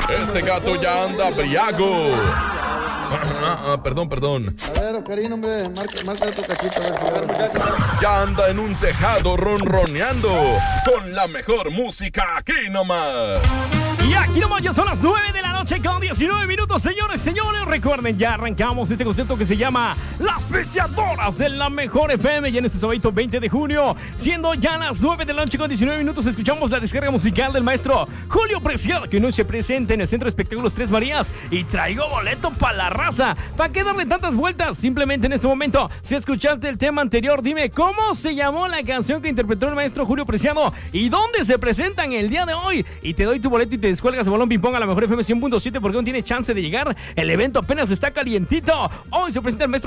Este gato ya anda briago. Perdón. A ver, Oscarino, hombre, marca tu cachito. A ver, Ya anda en un tejado ronroneando con la mejor música aquí nomás. Y aquí nomás ya son las 9 de la noche con 19 minutos, señores. Recuerden, ya arrancamos este concepto que se llama Las Piciadoras de la Mejor FM. Y en este sábado 20 de junio, siendo ya las 9 de la noche con 19 minutos, escuchamos la descarga musical del maestro Julio Preciado, que hoy se presenta en el Centro de Espectáculos Tres Marías. Y traigo boleto para la raza. ¿Para qué darle tantas vueltas? Simplemente en este momento, si escuchaste el tema anterior, dime cómo se llamó la canción que interpretó el maestro Julio Preciado y dónde se presentan el día de hoy. Y te doy tu boleto y te descuelgas el balón ping-pong a la Mejor FM 100.7 porque aún tiene chance de llegar. El evento apenas está calientito. Hoy se presenta el maestro